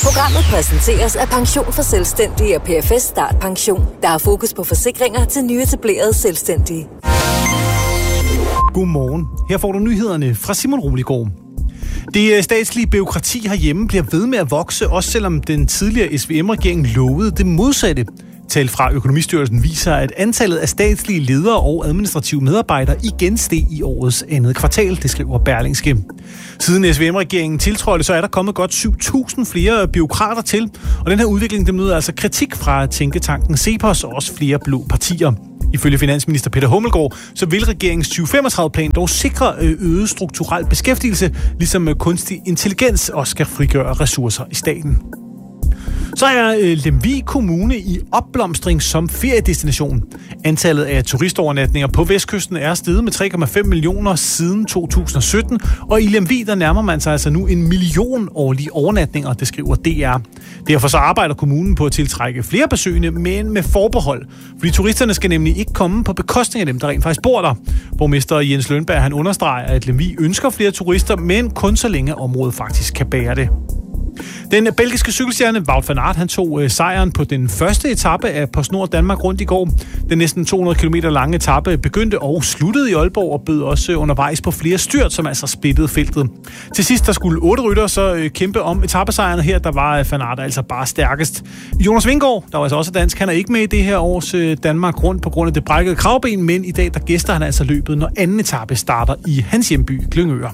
Programmet præsenteres af Pension for Selvstændige og PFS Start Pension, der har fokus på forsikringer til nyetablerede selvstændige. Godmorgen. Her får du nyhederne fra Simon Roligård. Det statslige bureaukrati herhjemme bliver ved med at vokse, også selvom den tidligere SVM-regering lovede det modsatte. Tal fra Økonomistyrelsen viser, at antallet af statslige ledere og administrative medarbejdere igen steg i årets andet kvartal, det skriver Berlingske. Siden SVM-regeringen tiltrådte, så er der kommet godt 7.000 flere bureaukrater til, og den her udvikling den møder altså kritik fra tænketanken CEPOS og også flere blå partier. Ifølge finansminister Peter Hummelgaard, så vil regeringens 2035-plan dog sikre øget strukturel beskæftigelse, ligesom kunstig intelligens også skal frigøre ressourcer i staten. Så er Lemvig Kommune i opblomstring som feriedestination. Antallet af turistovernatninger på Vestkysten er steget med 3,5 millioner siden 2017, og i Lemvig der nærmer man sig altså nu 1 million årlige overnatninger, det skriver DR. Derfor så arbejder kommunen på at tiltrække flere besøgende, men med forbehold. Fordi turisterne skal nemlig ikke komme på bekostning af dem, der rent faktisk bor der. Borgmester Jens Lønberg han understreger, at Lemvig ønsker flere turister, men kun så længe området faktisk kan bære det. Den belgiske cykelstjerne Wout van Aert han tog sejren på den første etape af PostNord Danmark rundt i går. Den næsten 200 km lange etape begyndte og sluttede i Aalborg og bød også undervejs på flere styrt, som altså splittede feltet. Til sidst der skulle 8 ryttere så kæmpe om etapesejren her, der var van Aert altså bare stærkest. Jonas Vingegaard, der var altså også dansk, han er ikke med i det her års Danmark rundt på grund af det brækkede kravben, men i dag der gæster han altså løbet, når anden etape starter i hans hjemby Glyngøre.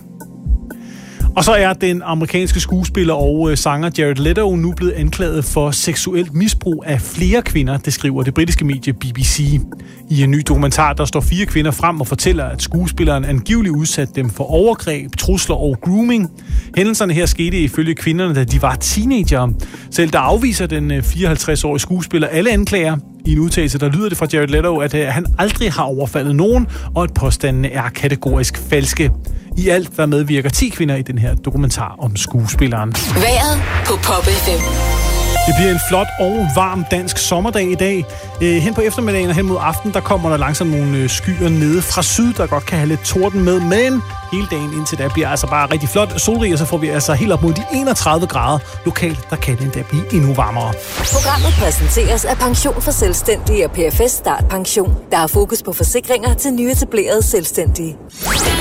Og så er den amerikanske skuespiller og sanger Jared Leto nu blevet anklaget for seksuelt misbrug af flere kvinder, det skriver det britiske medie BBC. I en ny dokumentar, der står 4 kvinder frem og fortæller, at skuespilleren angiveligt udsatte dem for overgreb, trusler og grooming. Hændelserne her skete ifølge kvinderne, da de var teenagere. Selv der afviser den 54-årige skuespiller alle anklager. I en udtalelse, der lyder det fra Jared Leto, at han aldrig har overfaldet nogen, og at påstandene er kategorisk falske. I alt der medvirker 10 kvinder i den her dokumentar om skuespilleren. Vejret på Pop FM. Det bliver en flot og varm dansk sommerdag i dag. Hen på eftermiddagen og hen mod aften, der kommer der langsomt nogle skyer nede fra syd, der godt kan have lidt torden med. Men hele dagen indtil da bliver altså bare rigtig flot solrig, og så får vi altså helt op mod de 31 grader. Lokalt, der kan det endda blive endnu varmere. Programmet præsenteres af Pension for Selvstændige og PFS Start Pension, der har fokus på forsikringer til nyetablerede selvstændige.